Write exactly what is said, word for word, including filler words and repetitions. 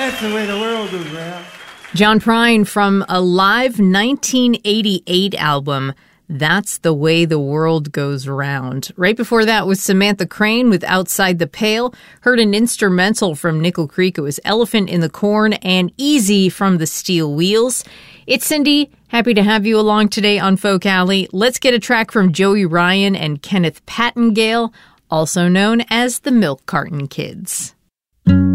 That's the way the world goes round. John Prine from a live nineteen eighty-eight album, That's the Way the World Goes Round. Right before that was Samantha Crane with Outside the Pale. Heard an instrumental from Nickel Creek. It was Elephant in the Corn and Easy from the Steel Wheels. It's Cindy. Happy to have you along today on Folk Alley. Let's get a track from Joey Ryan and Kenneth Pattengale, also known as the Milk Carton Kids.